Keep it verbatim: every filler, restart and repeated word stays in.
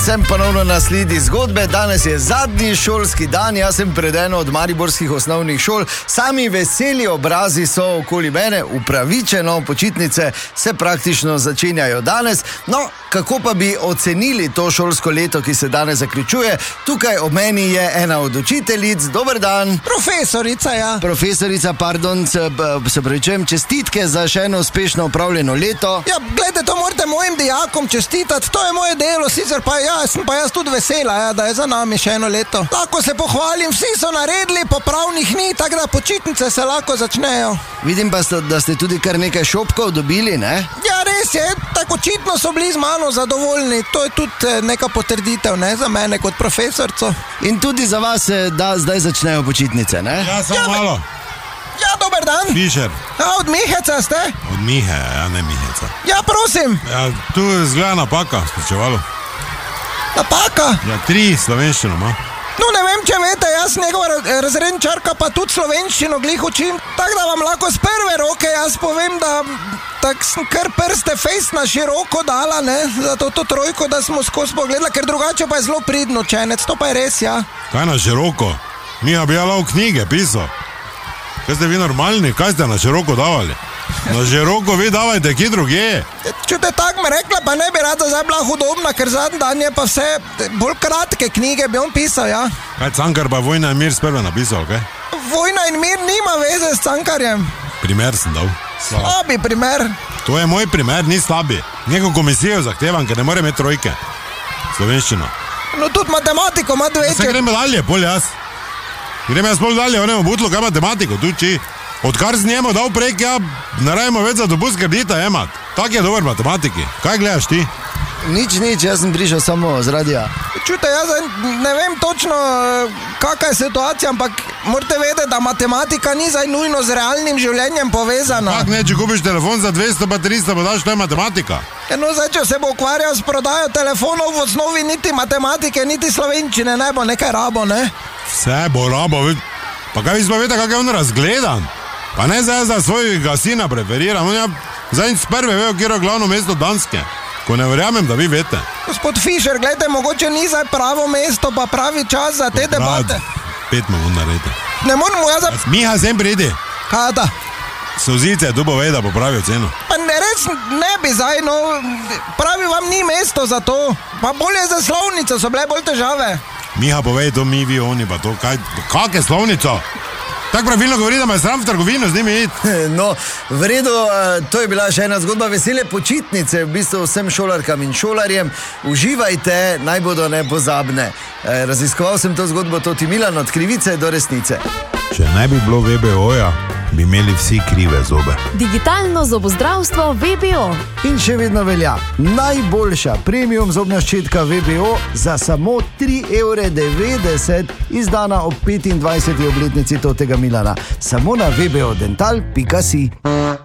sem ponovno na sledi zgodbe. Danes je zadnji šolski dan, jaz sem pred eno od mariborskih osnovnih šol. Sami veseli obrazi so okoli mene, upravičeno, počitnice se praktično začenjajo danes. No, kako pa bi ocenili to šolsko leto, ki se danes zaključuje? Tukaj ob meni je ena od učiteljic. Dober dan. Profesorica, ja. Profesorica, pardon, se, se pravičujem, čestitke za še eno uspešno upravljeno leto. Ja, gledajte, to morate mojim dijakom čestitati, to je moje delo, sicer pa jaz sem pa jaz tudi vesela, ja, da je za nami še eno leto. Lahko se pohvalim, vsi so naredili, popravnih ni, tako da počitnice se lahko začnejo. Vidim pa, da ste tudi kar nekaj šopkov dobili, ne? Ja, res je, tako očitno so bili z mano zadovoljni, to je tudi neka potrditev, ne, za mene kot profesorco. In tudi za vas, da zdaj začnejo počitnice, ne? Ja, samo ja, malo. Ja, dober dan. Fišer. Ja, od Miheca ste? Od Mihe, ja, ne Miheca. Ja, prosim. Ja, tu zgleda napaka, spričevalo. Napaka? Ja, tri slovenščino ima. No, ne vem, če veste, jaz njegova razredničarka pa tudi slovenščino glih učim, tako da vam lahko z prve roke jaz povem, da tak sem kar prste fejst na široko dala, ne, za to, to trojko, da smo skozi pogledala, ker drugače pa je zelo pridno učenec, to pa je res, ja. Kaj na široko? Miha bi jala v knjige pisal. Kaj ste vi normalni? Kaj ste na široko davali? Na široko vi davajte kje druge. Čute, tako me rekla, pa ne bi rada zdaj bila hudobna, ker zadnji dan je pa vse bolj kratke knjige bi on pisal, ja. Kaj Cankar pa Vojna in mir sprve napisal, kaj? Vojna in mir nima veze s Cankarjem. Primer sem dal. Slabi primer. To je moj primer, ni slabi. Neko komisijo zahtevam, ker ne more imeti trojke. Slovenščino. No, tudi matematiko ima dvetje. Se gremo dalje, pol jaz. Gremo jaz pol dalje, onemo butlo, kaj matematiko, tu či. Odkar z njemu dal prek, ja, ne rajmo več za dopust kredita emat. Tak je dober matematiki. Kaj gledaš ti? Nič, nič, jaz sem prišel samo z radija. Čute, jaz ne vem točno, kakva je situacija, ampak morate vedeti, da matematika ni zdaj nujno z realnim življenjem povezana. Kak ne, če kupiš telefon za dvesto pa tristo, pa daš, to je matematika. No, zdaj, če se bo ukvarjal s prodajo telefonov, v osnovi niti matematike, niti slovenščine, ne bo nekaj rabo, ne? Vse bo rabo, pa kaj vi smo vedeti, kak je on razgledan? Pa ne zdaj za svojega sina preferiram, on ja zdaj z prve vejo, kjer je glavno mesto Danske. Ko ne verjamem, da vi veste. Gospod Fišer, gledajte, mogoče ni zdaj pravo mesto, pa pravi čas za te debate. Pet me on naredi. Ne moramo jaz za... Miha, sem pridi. Kaj da? Sozice, tu bo ve, da popravijo ceno. Pa ne res ne bi zdaj, no, pravi vam ni mesto za to. Pa bolje za slovnico, so bile bolj težave. Miha, povej to mi, vi, oni, pa to, kaj, kak je slovnico? Tako pravilno govori, da me sram v trgovino z njimi iti. No, v redu, to je bila še ena zgodba. Vesele počitnice v bistvu vsem šolarkam in šolarjem. Uživajte, naj bodo nepozabne. Raziskoval sem to zgodbo Toti Milan od krivice do resnice. Če ne bi bilo V B O-ja, bi imeli vsi krive zobe. Digitalno zobozdravstvo V B O. In še vedno velja. Najboljša premium zobna ščetka V B O za samo tri evre devetdeset, izdana ob petindvajseti obletnici Totega Milana. Samo na v b o dental pika si.